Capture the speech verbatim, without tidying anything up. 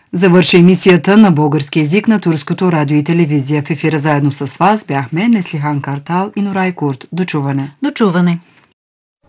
Завърши емисията на български език на Турското радио и телевизия. В ефира заедно с вас бяхме Неслихан Картал и Нурай Курт. Дочуване! Дочуване!